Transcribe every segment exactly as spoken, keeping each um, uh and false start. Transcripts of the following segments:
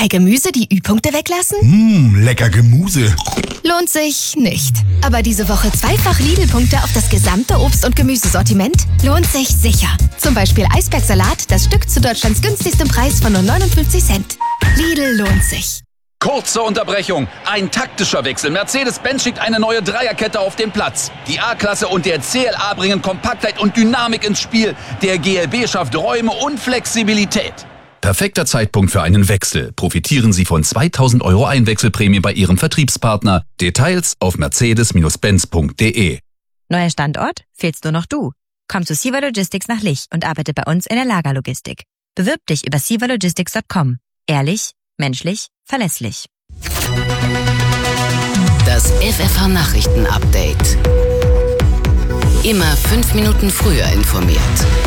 Bei Gemüse die Ü-Punkte weglassen? Mmh, lecker Gemüse. Lohnt sich nicht. Aber diese Woche zweifach Lidl-Punkte auf das gesamte Obst- und Gemüsesortiment? Lohnt sich sicher. Zum Beispiel Eisbergsalat, das Stück zu Deutschlands günstigstem Preis von nur neunundfünfzig Cent. Lidl lohnt sich. Kurze Unterbrechung. Ein taktischer Wechsel. Mercedes-Benz schickt eine neue Dreierkette auf den Platz. Die A-Klasse und der C L A bringen Kompaktheit und Dynamik ins Spiel. Der G L B schafft Räume und Flexibilität. Perfekter Zeitpunkt für einen Wechsel. Profitieren Sie von zweitausend Euro Einwechselprämie bei Ihrem Vertriebspartner. Details auf mercedes benz punkt de. Neuer Standort? Fehlst nur noch du. Komm zu Siva Logistics nach Lich und arbeite bei uns in der Lagerlogistik. Bewirb dich über siva logistics punkt com. Ehrlich, menschlich, verlässlich. Das F F H-Nachrichten-Update. Immer fünf Minuten früher informiert.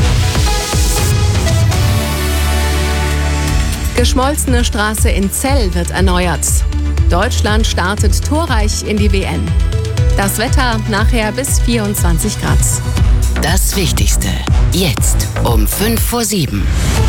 Geschmolzene Straße in Zell wird erneuert. Deutschland startet torreich in die W M. Das Wetter nachher bis vierundzwanzig Grad. Das Wichtigste jetzt um fünf vor sieben.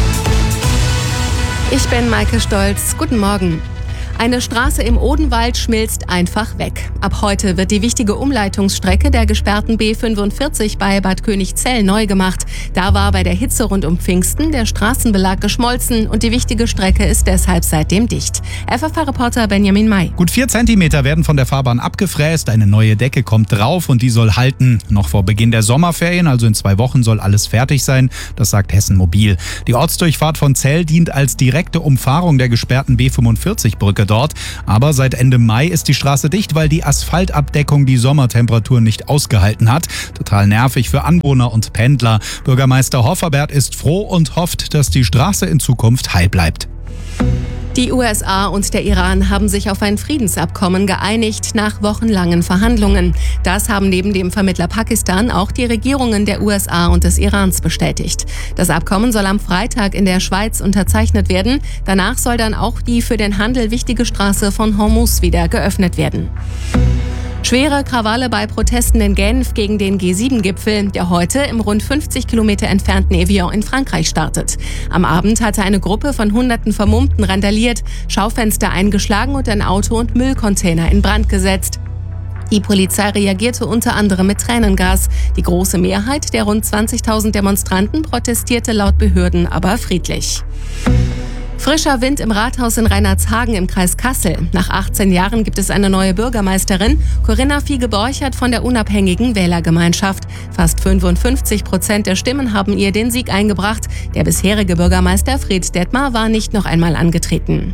Ich bin Maike Stolz. Guten Morgen. Eine Straße im Odenwald schmilzt einfach weg. Ab heute wird die wichtige Umleitungsstrecke der gesperrten B fünfundvierzig bei Bad Königzell neu gemacht. Da war bei der Hitze rund um Pfingsten der Straßenbelag geschmolzen und die wichtige Strecke ist deshalb seitdem dicht. F F H-Reporter Benjamin May. Gut vier Zentimeter werden von der Fahrbahn abgefräst, eine neue Decke kommt drauf und die soll halten. Noch vor Beginn der Sommerferien, also in zwei Wochen, soll alles fertig sein. Das sagt Hessen Mobil. Die Ortsdurchfahrt von Zell dient als direkte Umfahrung der gesperrten B fünfundvierzig-Brücke dort. Aber seit Ende Mai ist die Straße dicht, weil die Asphaltabdeckung die Sommertemperaturen nicht ausgehalten hat. Total nervig für Anwohner und Pendler. Bürgermeister Hofferbert ist froh und hofft, dass die Straße in Zukunft heil bleibt. Die U S A und der Iran haben sich auf ein Friedensabkommen geeinigt nach wochenlangen Verhandlungen. Das haben neben dem Vermittler Pakistan auch die Regierungen der U S A und des Irans bestätigt. Das Abkommen soll am Freitag in der Schweiz unterzeichnet werden. Danach soll dann auch die für den Handel wichtige Straße von Hormuz wieder geöffnet werden. Schwere Krawalle bei Protesten in Genf gegen den G sieben Gipfel, der heute im rund fünfzig Kilometer entfernten Evian in Frankreich startet. Am Abend hatte eine Gruppe von hunderten Vermummten randaliert, Schaufenster eingeschlagen und ein Auto und Müllcontainer in Brand gesetzt. Die Polizei reagierte unter anderem mit Tränengas. Die große Mehrheit der rund zwanzigtausend Demonstranten protestierte laut Behörden aber friedlich. Frischer Wind im Rathaus in Reinhardshagen im Kreis Kassel. Nach achtzehn Jahren gibt es eine neue Bürgermeisterin, Corinna Fiege-Borchert von der unabhängigen Wählergemeinschaft. Fast fünfundfünfzig Prozent der Stimmen haben ihr den Sieg eingebracht. Der bisherige Bürgermeister Fred Detmar war nicht noch einmal angetreten.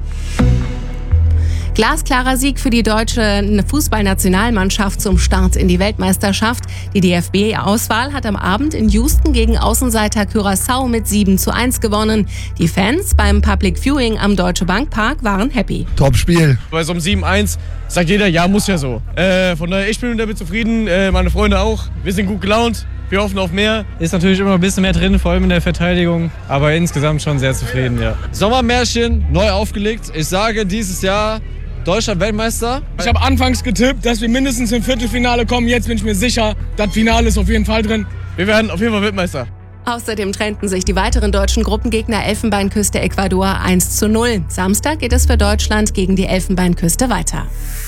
Glasklarer Sieg für die deutsche Fußballnationalmannschaft zum Start in die Weltmeisterschaft. Die D F B-Auswahl hat am Abend in Houston gegen Außenseiter Curaçao mit sieben zu eins gewonnen. Die Fans beim Public Viewing am Deutsche Bank Park waren happy. Top-Spiel. Bei so einem sieben eins sagt jeder, ja, muss ja so. Äh, von daher, ich bin damit zufrieden, äh, meine Freunde auch. Wir sind gut gelaunt. Wir hoffen auf mehr. Ist natürlich immer ein bisschen mehr drin, vor allem in der Verteidigung. Aber insgesamt schon sehr zufrieden, ja. Sommermärchen neu aufgelegt. Ich sage dieses Jahr Deutschland Weltmeister. Ich habe anfangs getippt, dass wir mindestens im Viertelfinale kommen. Jetzt bin ich mir sicher, das Finale ist auf jeden Fall drin. Wir werden auf jeden Fall Weltmeister. Außerdem trennten sich die weiteren deutschen Gruppengegner Elfenbeinküste Ecuador eins zu null. Samstag geht es für Deutschland gegen die Elfenbeinküste weiter.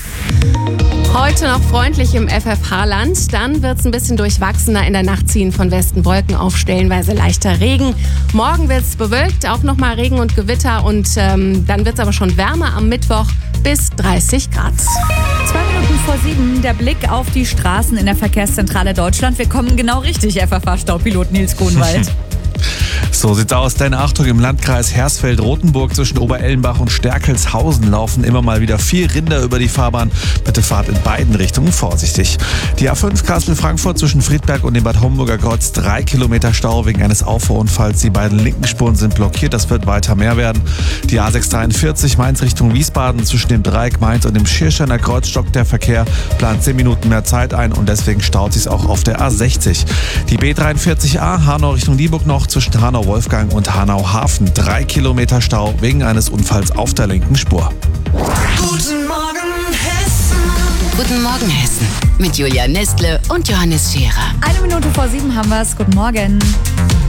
Heute noch freundlich im F F H-Land, dann wird es ein bisschen durchwachsener. In der Nacht ziehen von Westen Wolken auf, stellenweise leichter Regen. Morgen wird es bewölkt, auch nochmal Regen und Gewitter und ähm, dann wird es aber schon wärmer am Mittwoch bis dreißig Grad. Zwei Minuten vor sieben, der Blick auf die Straßen in der Verkehrszentrale Deutschland. Wir kommen genau richtig, F F H-Staupilot Nils Grunwald. So sieht's aus. Deine Achtung, im Landkreis Hersfeld-Rotenburg zwischen Oberellenbach und Stärkelshausen laufen immer mal wieder vier Rinder über die Fahrbahn. Bitte fahrt in beiden Richtungen vorsichtig. Die A fünf Kassel-Frankfurt zwischen Friedberg und dem Bad Homburger Kreuz, drei Kilometer Stau wegen eines Auffahrunfalls. Die beiden linken Spuren sind blockiert, das wird weiter mehr werden. Die A sechs dreiundvierzig Mainz Richtung Wiesbaden zwischen dem Dreieck Mainz und dem Schirrscheiner Kreuz stockt der Verkehr, plant zehn Minuten mehr Zeit ein und deswegen staut sich auch auf der A sechzig. Die B dreiundvierzig A Hanau Richtung Dieburg noch zwischen Hanau-Wolfgang und Hanau-Hafen. Drei Kilometer Stau wegen eines Unfalls auf der linken Spur. Guten Morgen Hessen. Guten Morgen Hessen. Mit Julia Nestle und Johannes Scherer. Eine Minute vor sieben haben wir's. Guten Morgen.